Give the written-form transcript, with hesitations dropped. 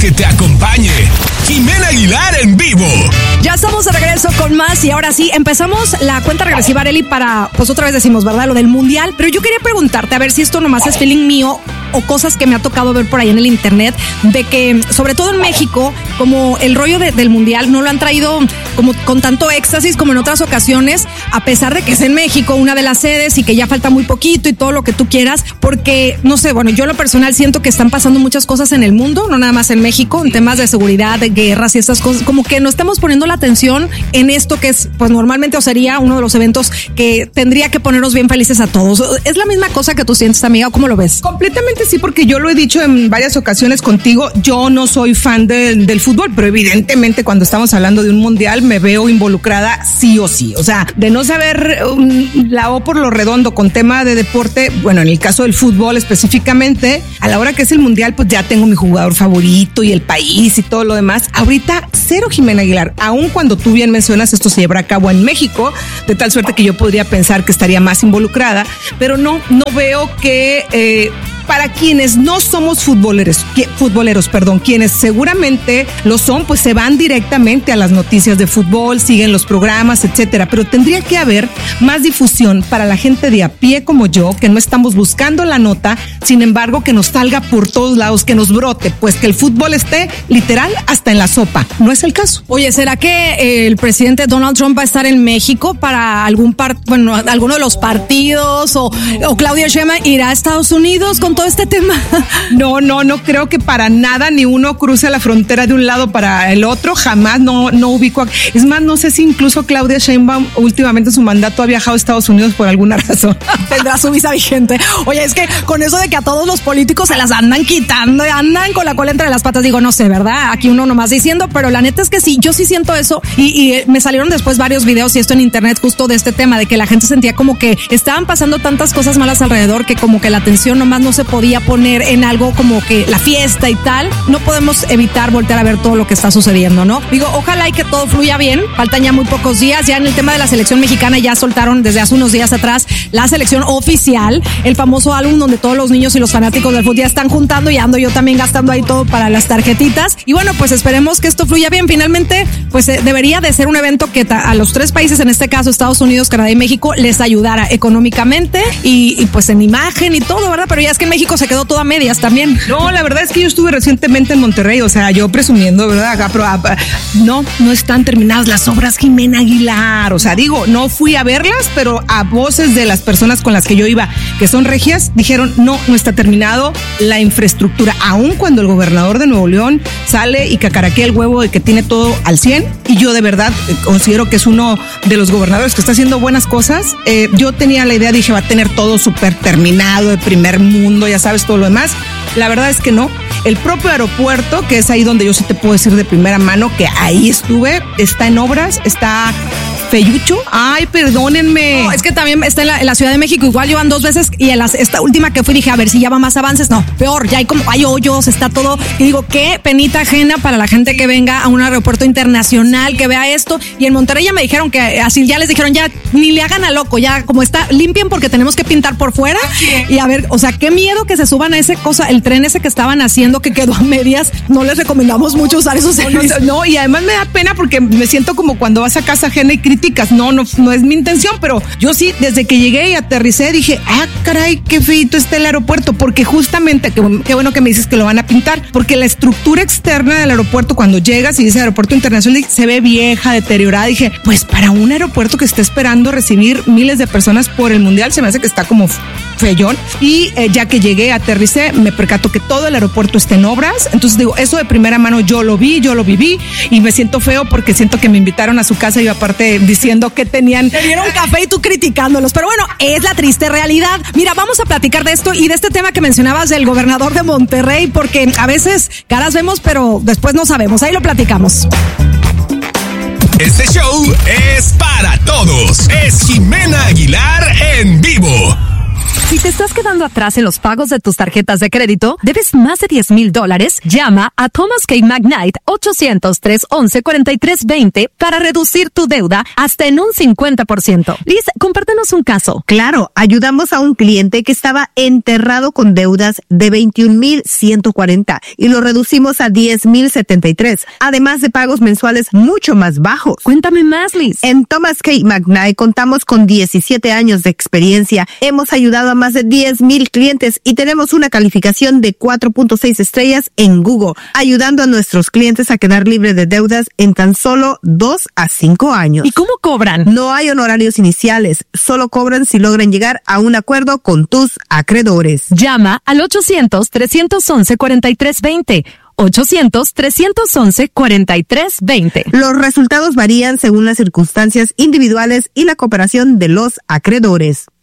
Que te acompañe Jimena Aguilar en vivo. Ya estamos de regreso con más y ahora sí, empezamos la cuenta regresiva, Arely, para, pues otra vez decimos, ¿verdad? Lo del mundial. Pero yo quería preguntarte, a ver si esto nomás es feeling mío o cosas que me ha tocado ver por ahí en el internet, de que, sobre todo en México, como el rollo del mundial no lo han traído como con tanto éxtasis como en otras ocasiones, a pesar de que es en México, una de las sedes, y que ya falta muy poquito y todo lo que tú quieras, porque, no sé, bueno, yo en lo personal siento que están pasando muchas cosas en el mundo, no nada más en México, en temas de seguridad, de guerras y estas cosas, como que no estamos poniendo la atención en esto que es, pues normalmente o sería uno de los eventos que tendría que ponernos bien felices a todos. ¿Es la misma cosa que tú sientes, amiga, o cómo lo ves? Completamente sí, porque yo lo he dicho en varias ocasiones contigo, yo no soy fan del fútbol, pero evidentemente cuando estamos hablando de un mundial me veo involucrada sí o sí. O sea, de no saber la O por lo redondo con tema de deporte, bueno, en el caso del fútbol específicamente, a la hora que es el mundial, pues ya tengo mi jugador favorito y el país y todo lo demás. Ahorita cero, Jimena Aguilar, aun cuando tú bien mencionas, esto se llevará a cabo en México, de tal suerte que yo podría pensar que estaría más involucrada, pero no veo que para quienes no somos futboleros, quienes seguramente lo son, pues se van directamente a las noticias de fútbol, siguen los programas, etcétera, pero tendría que haber más difusión para la gente de a pie como yo, que no estamos buscando la nota, sin embargo que nos salga por todos lados, que nos brote, pues que el fútbol esté literal hasta en la sopa. No es el caso. Oye, ¿será que el presidente Donald Trump va a estar en México para alguno de los partidos, o Claudia Sheinbaum irá a Estados Unidos con todo este tema? No creo que para nada ni uno cruce la frontera de un lado para el otro, jamás, no ubico. Es más, no sé si incluso Claudia Sheinbaum últimamente en su mandato ha viajado a Estados Unidos por alguna razón. Tendrá su visa vigente. Oye, es que con eso de que a todos los políticos se las andan quitando, andan con la cola entre las patas, digo, no sé, ¿verdad? Aquí uno nomás diciendo, pero la neta es que sí, yo sí siento eso, y me salieron después varios videos y esto en internet justo de este tema, de que la gente sentía como que estaban pasando tantas cosas malas alrededor que como que la atención nomás no se podía poner en algo como que la fiesta y tal. No podemos evitar voltear a ver todo lo que está sucediendo, ¿no? Digo, ojalá y que todo fluya bien. Faltan ya muy pocos días. Ya en el tema de la selección mexicana ya soltaron desde hace unos días atrás la selección oficial, el famoso álbum donde todos los niños y los fanáticos del fútbol ya están juntando, y ando yo también gastando ahí todo para las tarjetitas. Y bueno, pues esperemos que esto fluya bien. Finalmente, pues debería de ser un evento que a los tres países, en este caso Estados Unidos, Canadá y México, les ayudara económicamente y pues en imagen y todo, ¿verdad? Pero ya es que en México se quedó todo a medias también. No, la verdad es que yo estuve recientemente en Monterrey, o sea, yo presumiendo, ¿verdad? Acá, pero no están terminadas las obras, Jimena Aguilar. O sea, digo, no fui a verlas, pero a voces de las personas con las que yo iba, que son regias, dijeron, no está terminado la infraestructura, aun cuando el gobernador de Nuevo León sale y cacaraquea el huevo de que tiene todo al 100, y yo de verdad considero que es uno de los gobernadores que está haciendo buenas cosas. Yo tenía la idea, dije, va a tener todo súper terminado, de primer mundo, ya sabes, todo lo demás. La verdad es que no. El propio aeropuerto, que es ahí donde yo sí te puedo decir de primera mano que ahí estuve, está en obras, está feyucho. Ay, perdónenme. No, es que también está en la Ciudad de México, igual llevan 2 veces, y esta última que fui dije, a ver si ya va más avances. No, peor, ya hay hoyos, está todo. Y digo, qué penita ajena para la gente que venga a un aeropuerto internacional, que vea esto. Y en Monterrey ya me dijeron que así, ya les dijeron, ya ni le hagan a loco, ya como está, limpien porque tenemos que pintar por fuera. Y a ver, o sea, qué miedo que se suban a ese cosa, el tren ese que estaban haciendo que quedó a medias. No les recomendamos mucho usar esos servicios. No, y además me da pena porque me siento como cuando vas a casa ajena y críticas. No es mi intención, pero yo sí, desde que llegué y aterricé, dije, caray, qué feito está el aeropuerto, porque justamente, qué bueno que me dices que lo van a pintar, porque la estructura externa del aeropuerto, cuando llegas y dice aeropuerto internacional, se ve vieja, deteriorada. Dije, pues para un aeropuerto que está esperando recibir miles de personas por el mundial, se me hace que está como feyón. Y ya que llegué, aterricé, me percato que todo el aeropuerto está en obras. Entonces digo, eso de primera mano yo lo vi, yo lo viví, y me siento feo porque siento que me invitaron a su casa y aparte diciendo que tenían... Te dieron café y tú criticándolos. Pero bueno, es la triste realidad. Mira, vamos a platicar de esto y de este tema que mencionabas del gobernador de Monterrey, porque a veces caras vemos, pero después no sabemos. Ahí lo platicamos. Este show es para todos. Es Jimena Aguilar en vivo. Si te estás quedando atrás en los pagos de tus tarjetas de crédito, debes más de $10,000, llama a Thomas K. McKnight 800-311-4320 para reducir tu deuda hasta en un 50%. Liz, compártenos un caso. Claro, ayudamos a un cliente que estaba enterrado con deudas de $21,140 y lo reducimos a $10,073, además de pagos mensuales mucho más bajos. Cuéntame más, Liz. En Thomas K. McKnight contamos con 17 años de experiencia. Hemos ayudado a más de 10,000 clientes y tenemos una calificación de 4.6 estrellas en Google, ayudando a nuestros clientes a quedar libres de deudas en tan solo 2 a 5 años. ¿Y cómo cobran? No hay honorarios iniciales, solo cobran si logran llegar a un acuerdo con tus acreedores. Llama al 800-311-4320. 800-311-4320. Los resultados varían según las circunstancias individuales y la cooperación de los acreedores.